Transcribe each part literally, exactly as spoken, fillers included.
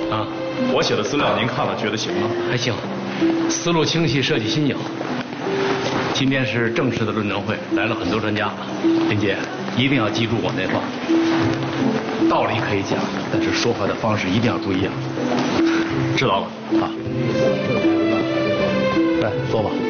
啊， 我写的资料您看了觉得行吗？ 还行，思路清晰，设计新颖。今天是正式的论证会，来了很多专家。林姐，一定要记住我那话，道理可以讲，但是说话的方式一定要不一样。 知道了啊。来，坐吧。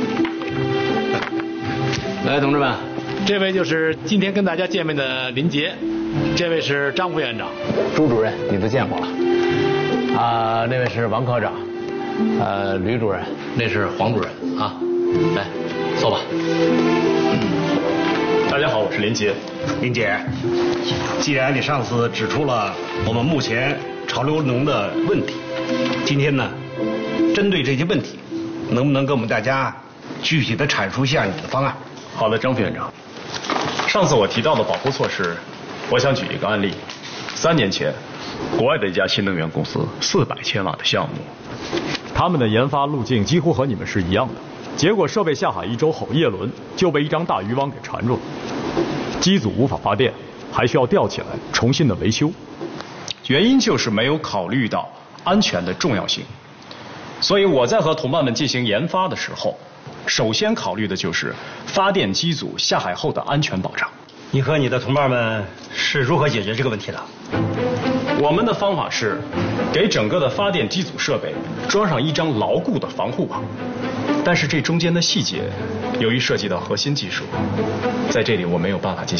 来，同志们，这位就是今天跟大家见面的林杰，这位是张副院长，朱主任你都见过了。啊，那位是王科长，呃，吕主任，那是黄主任啊。来，坐吧。 大家好，我是林杰。 林姐，既然你上次指出了我们目前潮流农的问题，今天呢，针对这些问题，能不能给我们大家具体的阐述一下你的方案？ 好的，张副院长。上次我提到的保护措施，我想举一个案例。三年前，国外的一家新能源公司四百千瓦的项目， 他们的研发路径几乎和你们是一样的，结果设备下海一周后，叶轮就被一张大渔网给缠住了，机组无法发电，还需要吊起来重新的维修。 原因就是没有考虑到安全的重要性。所以我在和同伴们进行研发的时候，首先考虑的就是发电机组下海后的安全保障。 你和你的同伴们是如何解决这个问题的？ 我们的方法是给整个的发电机组设备装上一张牢固的防护网，但是这中间的细节，由于涉及到核心技术，在这里我没有办法进行